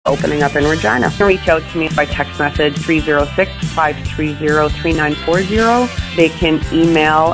opening up in Regina. You can reach out to me by text message 306-530-3940. They can email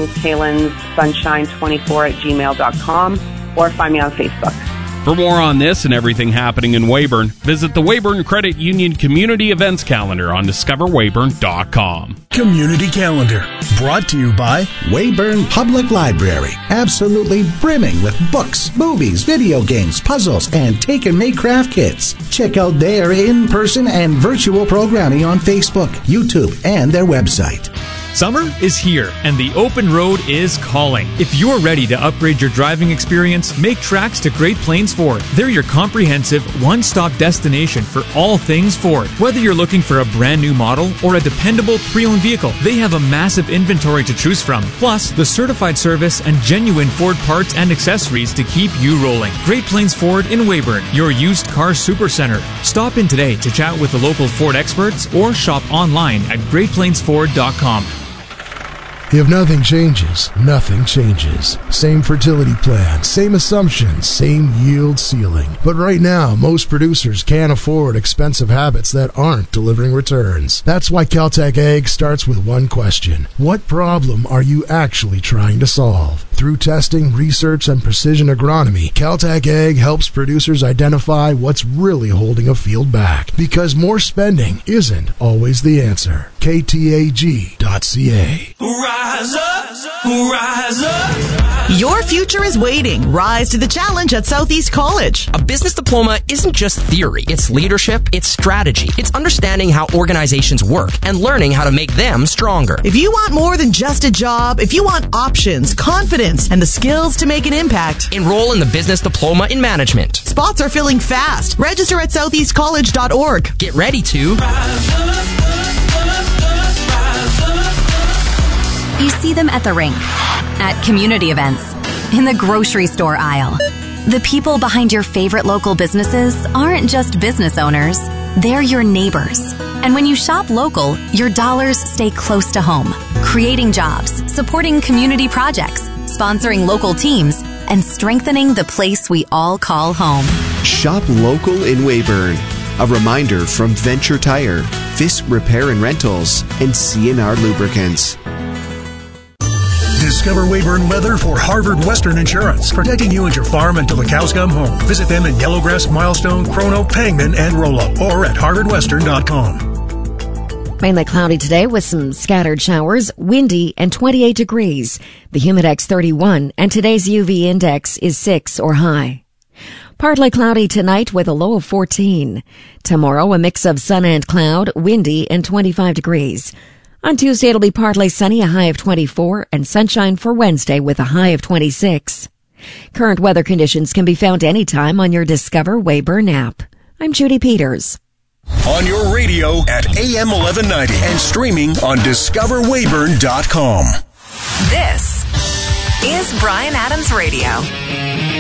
sharingkalensunshine24@gmail.com or find me on Facebook. For more on this and everything happening in Weyburn, visit the Weyburn Credit Union Community Events Calendar on discoverweyburn.com. Community Calendar, brought to you by Weyburn Public Library. Absolutely brimming with books, movies, video games, puzzles, and take-and-make craft kits. Check out their in-person and virtual programming on Facebook, YouTube, and their website. Summer is here, and the open road is calling. If you're ready to upgrade your driving experience, make tracks to Great Plains Ford. They're your comprehensive, one-stop destination for all things Ford. Whether you're looking for a brand new model or a dependable pre-owned vehicle, they have a massive inventory to choose from. Plus, the certified service and genuine Ford parts and accessories to keep you rolling. Great Plains Ford in Weyburn, your used car supercenter. Stop in today to chat with the local Ford experts or shop online at greatplainsford.com. If nothing changes, nothing changes. Same fertility plan, same assumptions, same yield ceiling. But right now, most producers can't afford expensive habits that aren't delivering returns. That's why Caltech Ag starts with one question. What problem are you actually trying to solve? Through testing, research, and precision agronomy, Caltech Ag helps producers identify what's really holding a field back. Because more spending isn't always the answer. KTAG.ca. Rise Up! Rise Up! Your future is waiting. Rise to the challenge at Southeast College. A business diploma isn't just theory. It's leadership. It's strategy. It's understanding how organizations work and learning how to make them stronger. If you want more than just a job, if you want options, confidence, and the skills to make an impact, enroll in the Business Diploma in Management. Spots are filling fast. Register at southeastcollege.org. Get ready to rise up. You see them at the rink, at community events, in the grocery store aisle. The people behind your favorite local businesses aren't just business owners, they're your neighbors. And when you shop local, your dollars stay close to home, creating jobs, supporting community projects, sponsoring local teams, and strengthening the place we all call home. Shop local in Weyburn. A reminder from Venture Tire, Fisk Repair and Rentals, and CNR Lubricants. Discover Weyburn Weather for Harvard Western Insurance, protecting you and your farm until the cows come home. Visit them in Yellowgrass, Milestone, Chrono, Pangman, and Rollo, or at harvardwestern.com. Mainly cloudy today with some scattered showers, windy and 28 degrees. The Humidex 31, and today's UV index is 6 or high. Partly cloudy tonight with a low of 14. Tomorrow, a mix of sun and cloud, windy and 25 degrees. On Tuesday, it'll be partly sunny, a high of 24, and sunshine for Wednesday with a high of 26. Current weather conditions can be found anytime on your Discover Weyburn app. I'm Judy Peters. On your radio at AM 1190 and streaming on discoverweyburn.com. This is Bryan Adams Radio.